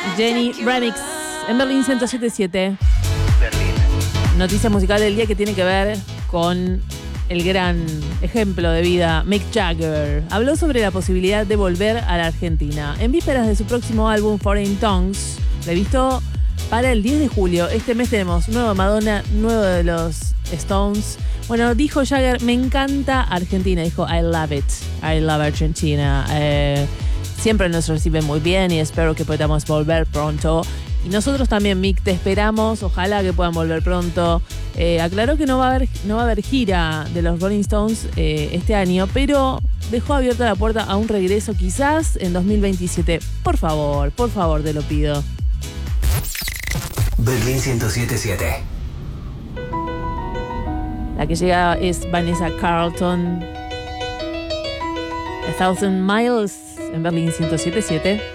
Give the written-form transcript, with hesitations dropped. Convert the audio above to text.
Jenny Remix en Berlín 107.7. Noticia musical del día que tiene que ver con el gran ejemplo de vida, Mick Jagger. Habló sobre la posibilidad de volver a la Argentina. En vísperas de su próximo álbum Foreign Tongues, previsto para el 10 de julio. Este mes tenemos nuevo de Madonna, nuevo de los Stones. Bueno, dijo Jagger, me encanta Argentina. Dijo, I love it. I love Argentina. Siempre nos reciben muy bien y espero que podamos volver pronto. Y nosotros también, Mick, te esperamos. Ojalá que puedan volver pronto. Aclaró que no va a haber gira de los Rolling Stones este año, pero dejó abierta la puerta a un regreso quizás en 2027. Por favor, te lo pido. Berlín 107.7. La que llega es Vanessa Carlton. A Thousand Miles en Berlín 107.7.